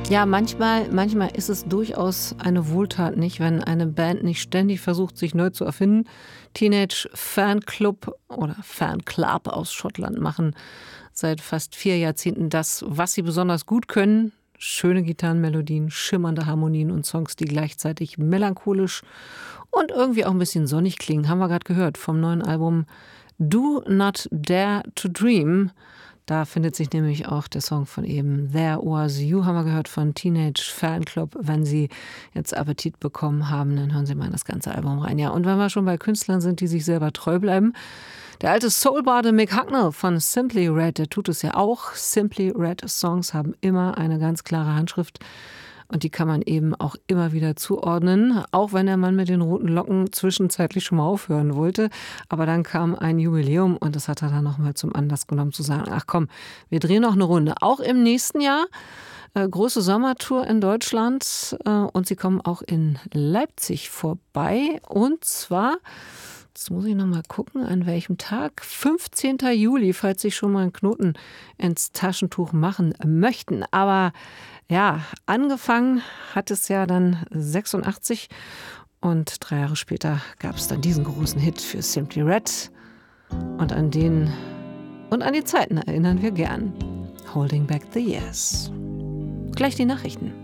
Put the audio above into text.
Ja, manchmal ist es durchaus eine Wohltat, nicht, wenn eine Band nicht ständig versucht, sich neu zu erfinden. Teenage Fanclub oder Fanclub aus Schottland machen seit fast 4 Jahrzehnten das, was sie besonders gut können. Schöne Gitarrenmelodien, schimmernde Harmonien und Songs, die gleichzeitig melancholisch und irgendwie auch ein bisschen sonnig klingen. Haben wir gerade gehört vom neuen Album Do Not Dare to Dream. Da findet sich nämlich auch der Song von eben There Was You, haben wir gehört, von Teenage Fanclub. Wenn Sie jetzt Appetit bekommen haben, dann hören Sie mal in das ganze Album rein. Ja, und wenn wir schon bei Künstlern sind, die sich selber treu bleiben, der alte Soulbade Mick Hucknall von Simply Red, der tut es ja auch. Simply Red Songs haben immer eine ganz klare Handschrift. Und die kann man eben auch immer wieder zuordnen, auch wenn der Mann mit den roten Locken zwischenzeitlich schon mal aufhören wollte. Aber dann kam ein Jubiläum und das hat er dann nochmal zum Anlass genommen zu sagen, ach komm, wir drehen noch eine Runde. Auch im nächsten Jahr große Sommertour in Deutschland und sie kommen auch in Leipzig vorbei. Und zwar, jetzt muss ich noch mal gucken, an welchem Tag, 15. Juli, falls Sie schon mal einen Knoten ins Taschentuch machen möchten. Aber ja, angefangen hat es ja dann 86 und 3 Jahre später gab es dann diesen großen Hit für Simply Red. Und an den und an die Zeiten erinnern wir gern. Holding Back the Years. Gleich die Nachrichten.